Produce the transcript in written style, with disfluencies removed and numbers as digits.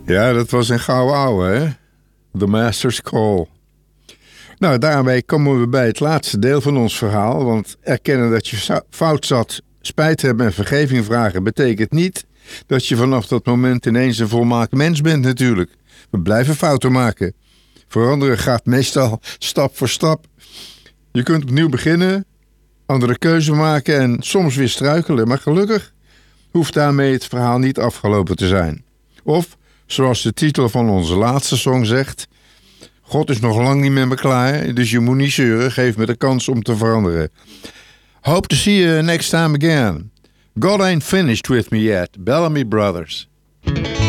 Ja, dat was een gouden ouwe, hè? The Master's Call. Nou, daarmee komen we bij het laatste deel van ons verhaal. Want erkennen dat je fout zat, spijt hebben en vergeving vragen betekent niet dat je vanaf dat moment ineens een volmaakt mens bent natuurlijk. We blijven fouten maken. Veranderen gaat meestal stap voor stap. Je kunt opnieuw beginnen, andere keuze maken en soms weer struikelen. Maar gelukkig hoeft daarmee het verhaal niet afgelopen te zijn. Of, zoals de titel van onze laatste song zegt, God is nog lang niet met me klaar, dus je moet niet zeuren, geef me de kans om te veranderen. Hope to see you next time again. God ain't finished with me yet. Bellamy Brothers.